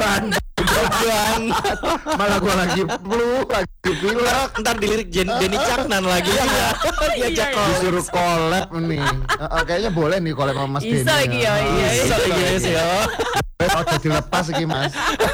Beban. Malah gue lagi flu, lagi pilek. Ntar dilirik Denny Caknan lagi ya. Diajak Disuruh collab nih. Kayaknya boleh nih collab sama Mas Denny. Iso iki ya. Iso guys ya. Oh, dilepas iki Mas.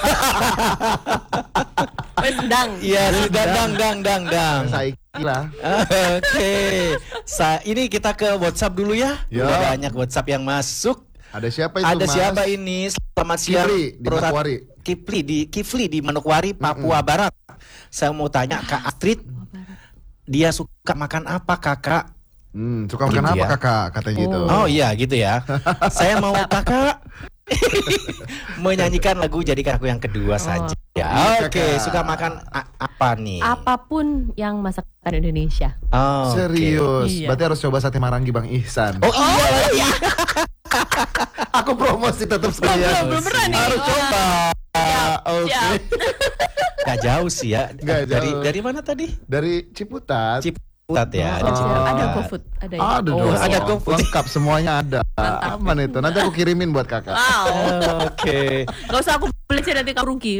Wes dang. Iya, dang. Saiki lah. Oke. Ini kita ke WhatsApp dulu ya. Ya. Udah banyak WhatsApp yang masuk. Ada siapa itu Ada Mas? siapa ini? Selamat siang. Kifli di Manokwari. Kifli di Manokwari, Papua Barat. Saya mau tanya Kak Astrid, dia suka makan apa Kakak? Suka makan Gitu apa ya? Kakak? Katanya gitu. Oh iya gitu ya. Saya mau Kakak menyanyikan lagu Jadikan Aku Yang Kedua saja. Iya, Oke, Kakak. suka makan apa nih? Apapun yang masakan Indonesia. Oh, oke. Serius. Iya. Berarti harus coba sate Marangi Bang Ihsan. Oh iya. Aku promosi tetap sekalian. belum pernah nih. Harus coba. Oke. Siap. Gak jauh sih ya. Nggak jauh. Dari mana tadi? Dari Ciputat. Ciputat ya. Ada, Di Ciputat. ada GoFood, ada ya? Ada dong. ada GoFood. Lengkap semuanya ada. Aman itu. Nanti aku kirimin buat Kakak. Wow. Oke. Gak usah aku beli sih, nanti kamu rugi.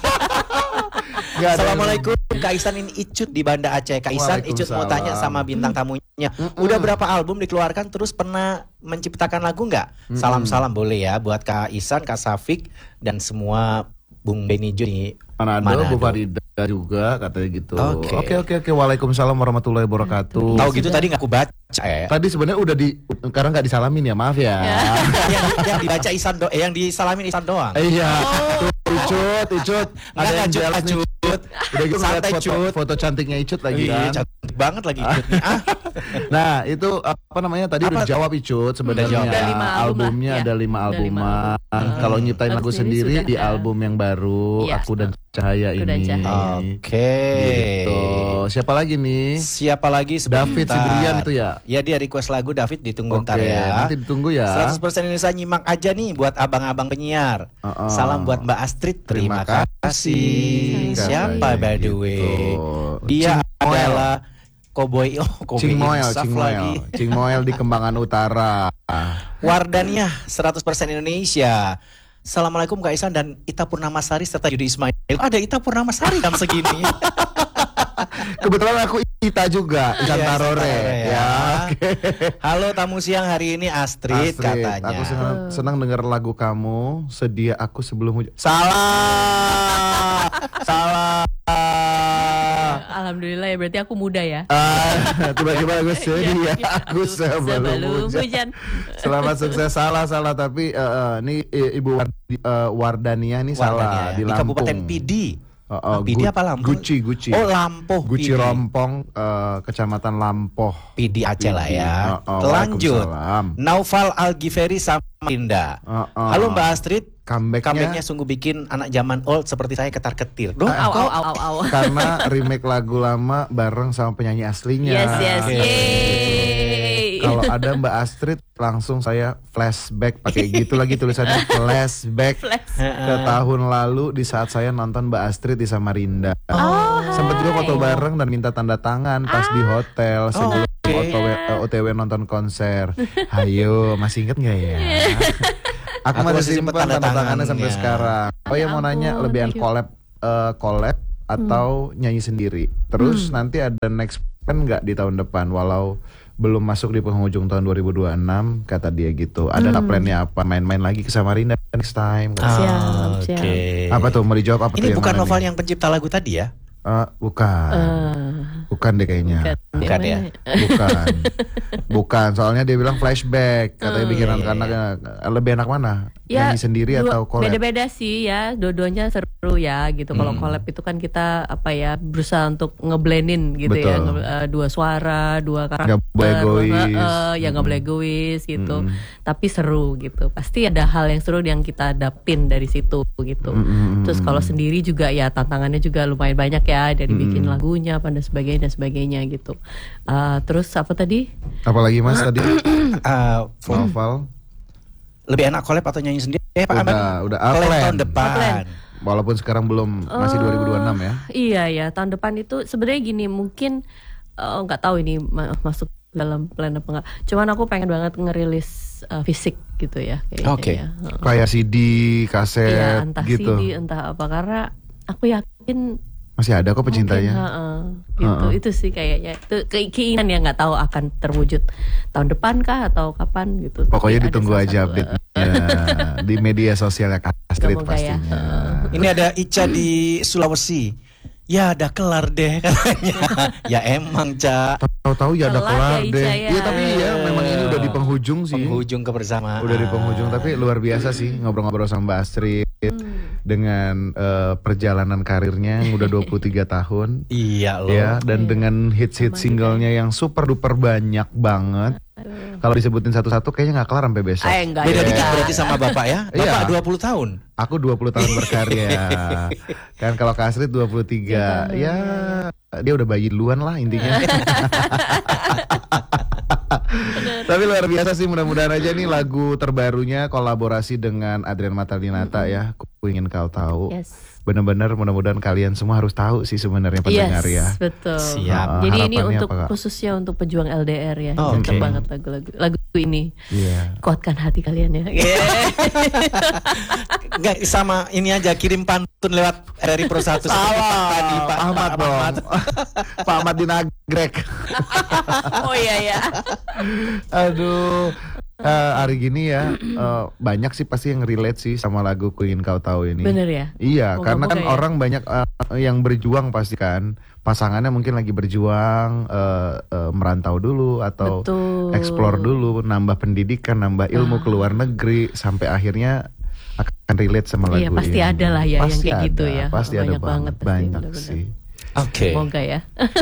Nggak ada. Assalamualaikum Kak Ihsan, ini Icut di Banda Aceh. Kak Ihsan, Icut mau tanya sama bintang tamunya. Udah berapa album dikeluarkan, terus pernah menciptakan lagu nggak? Salam-salam boleh ya buat Kak Ihsan, Kak Safik, dan semua Bung Benny Jo di Manado, Bu Farida juga katanya gitu. Oke. Oke. Waalaikumsalam warahmatullahi wabarakatuh. Tahu gitu tadi nggak aku baca ya. Tadi sebenarnya udah sekarang nggak disalamin ya, maaf ya. yang dibaca Ihsan yang disalamin Ihsan doang. Iya. Tuh, Icut. Ada yang Cut, jelas nih. Cut. Udah gitu Santai, ngeliat Cut. foto cantiknya Icut lagi Iya, kan. cantik banget lagi Icut nih. Nah, itu apa namanya tadi udah jawab Icut sebenarnya. jawab. Ada 5 album Albumnya lah, ya. ada 5 Ada 5 albuman. album. Kalau nyiptain lagu Lagu sendiri sendiri di sudah. album yang baru Iya. Aku dan Cahaya Aku dan ini. Cahaya. Oke. Gitu. Siapa lagi nih? Siapa lagi sebentar? David Sidrian itu ya? Ya, dia request lagu David, ditunggu Oke, ntar ya. nanti ditunggu ya. 100% Indonesia nyimak aja nih buat abang-abang penyiar. Salam buat Mbak Astrid, terima Terima kasih. kasih. Siapa by the way? Gitu. Dia Cing Moel. adalah Cowboy Cing Moel, Insaf lagi. Cing Moel di Kembangan Utara. Wardania 100% Indonesia. Assalamualaikum Kak Ihsan dan Ita Purnamasari serta Yudi Ismail. Ada Ita Purnamasari jam segini. Kebetulan aku Ita juga, Ikan Iya, Tarore Tarore ya. ya. Oke. Halo tamu siang hari ini Astrid, katanya. Aku senang dengar lagu kamu. Sedia aku sebelum hujan. Salah. Alhamdulillah ya, berarti aku muda ya. Tiba-tiba aku sedia aku sebelum hujan. hujan. Selamat sukses. Salah tapi ini Ibu Wardania ini salah Wardania, di di Lampung. Kabupaten Pidi. Pidi apa Lampung? Guci. Oh, Lampoh. Guci Pidi. Rompong, Kecamatan Lampoh. Pidi Aceh lah ya. Waalaikumsalam. Lanjut. Naufal Al-Ghifari Samarinda. Halo Mbak Astrid. Comebacknya sungguh bikin anak zaman old seperti saya ketar-ketir. Duh, Au. Karena remake lagu lama bareng sama penyanyi aslinya. Yes. Oke. Yeay. Kalau ada Mbak Astrid langsung saya flashback pakai gitu lagi tulisannya flashback ke tahun lalu di saat saya nonton Mbak Astrid di Samarinda. Sempet juga foto bareng dan minta tanda tangan pas di hotel sebelum OTW nonton konser. Hayo, masih inget nggak ya? Aku masih simpen tanda tangannya sampai sekarang. Oh ya, mau nanya lebih collab atau nyanyi sendiri. Terus nanti ada next plan nggak di tahun depan? Walau belum masuk di penghujung tahun 2026 kata dia gitu. Ada nggak plannya apa? Main-main lagi ke Samarinda next time? Siap. Oke. Apa tuh, mau dijawab apa tuh? Ini yang bukan mana Noval nih? yang pencipta lagu tadi ya? Bukan deh kayaknya. Bukan ya? Bukan. Soalnya dia bilang flashback. Katanya bikin anak-anak lebih enak mana? Ya, Nyanyi sendiri atau collab? beda-beda sih ya, dua-duanya seru ya gitu. Kalau collab itu kan kita berusaha untuk ngeblendin gitu. Betul. Ya, dua suara, dua karakter, Nggak boleh egois. nggak boleh egois gitu. Tapi seru gitu. Pasti ada hal yang seru yang kita dapin dari situ gitu. Terus kalau sendiri juga ya tantangannya juga lumayan banyak ya, dari bikin lagunya dan sebagainya gitu. Terus apa tadi? Apalagi Mas tadi? Novel. Lebih enak collab atau nyanyi sendiri? Udah Collab plan. tahun depan. Walaupun sekarang belum, masih 2026 ya. Iya ya, tahun depan itu sebenarnya gini, mungkin nggak tahu ini masuk dalam plan apa enggak. Cuman aku pengen banget ngerilis fisik gitu ya kayaknya. Oke. Ya. Kayak CD, kaset Iya, entah gitu. CD entah apa, karena aku yakin Masih ada kok pecintanya. gitu. Itu sih kayaknya itu keinginan yang nggak tahu akan terwujud tahun depan kah atau kapan gitu. Pokoknya Tapi ada ditunggu salah aja satu, update-nya di media sosialnya Kak Astrid Semoga ya. pastinya. Ini ada Ica di Sulawesi. Ya udah kelar deh katanya. Ya emang Ca. Tahu-tahu ya ada Kelar kelar ya, deh. Ica, ya. Iya tapi ya memang ini udah di penghujung sih. Penghujung kebersamaan. Udah di penghujung, tapi luar biasa sih ngobrol-ngobrol sama Mbak Astrid dengan perjalanan karirnya yang udah 23 tahun. Iya loh. Ya, dan dengan hits-hits singlenya yang super duper banyak banget. Kalau disebutin satu-satu kayaknya nggak kelar sampai besok. Enggak Beda ya. dikit berarti sama Bapak ya. Iya. Bapak 20 tahun. Aku 20 tahun berkarya. Kan kalau Kak Astrid 23. Ya, dia udah bayi duluan lah intinya. Tapi luar biasa sih, mudah-mudahan aja nih lagu terbarunya kolaborasi dengan Adrian Matalinata ya. Ku ingin kau tahu. Yes. Benar-benar mudah-mudahan kalian semua harus tahu sih sebenarnya pendengar ya. Betul. Siap. Jadi ini Harapannya untuk apa, Kak? khususnya untuk pejuang LDR ya. Oh, Cocok oke. banget lagu ini. Iya. Kuatkan hati kalian ya. Enggak, sama ini aja kirim pantun lewat RRI Pro 1 tadi Pak Ahmad Pak dong. Pak Ahmad di Nagrek. Oh iya ya. Aduh. Hari gini ya banyak sih pasti yang relate sih sama lagu Ku Ingin Kau Tahu ini. Bener ya? Iya, karena kan Moga-moga ya. orang banyak yang berjuang pasti kan. Pasangannya mungkin lagi berjuang merantau dulu atau Betul. explore dulu, nambah pendidikan, nambah ilmu ke luar negeri sampai akhirnya akan relate sama lagu Iya, pasti ini. ada lah ya yang Pasti kayak gitu ada, ya. Pasti ada Banyak banget pasti, banyak bener-bener. sih. Oke. Semoga ya.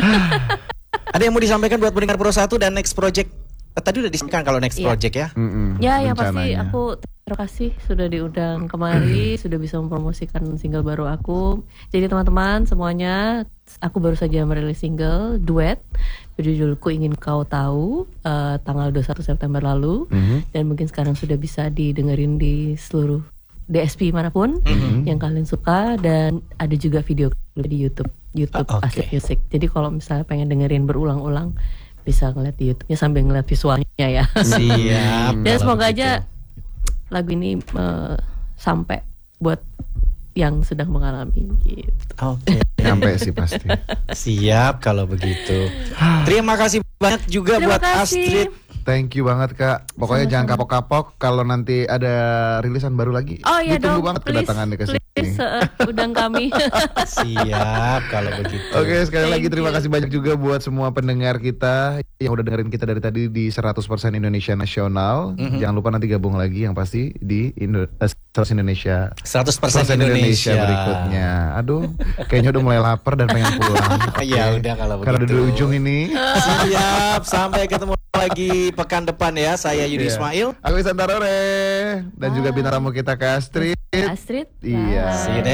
Ada yang mau disampaikan buat pendengar Pro 1 dan next project? Tadi udah disampaikan kalau next Iya. project ya. Ya, yang pasti rencananya. aku terima kasih sudah diundang kemari, sudah bisa mempromosikan single baru aku. Jadi teman-teman semuanya, aku baru saja merilis single duet berjudul Ku Ingin Kau Tahu tanggal 21 September lalu, dan mungkin sekarang sudah bisa didengerin di seluruh DSP manapun yang kalian suka, dan ada juga video klip di YouTube Oke. Astrid Music. Jadi kalau misalnya pengen dengerin berulang-ulang bisa ngeliat di YouTube-nya sambil ngeliat visualnya ya. Siap. Dan kalau semoga begitu. aja lagu ini sampai buat yang sedang mengalami gitu. Oke. Nyampe sih pasti. Siap kalau begitu. Terima kasih banyak juga Terima buat kasih. Astrid. Thank you banget Kak. Pokoknya jangan kapok-kapok kalau nanti ada rilisan baru lagi. Oh iya Ditunggu dong, banget kedatangannya ke sini. please, undang kami. Siap kalau begitu. Oke, sekali lagi Thank terima you. kasih banyak juga buat semua pendengar kita yang udah dengerin kita dari tadi di 100% Indonesia Nasional. Jangan lupa nanti gabung lagi yang pasti di 100% Indonesia 100% Indonesia. berikutnya. Aduh, kayaknya udah mulai lapar dan pengen pulang. Ya udah kalau Karena udah begitu. di ujung ini. Siap, sampai ketemu lagi pekan depan ya. Saya Yudi Iya. Ismail. Aku Isan Tarore dan juga bintang tamu kita Kak Astrid. Astrid. Iya. See you next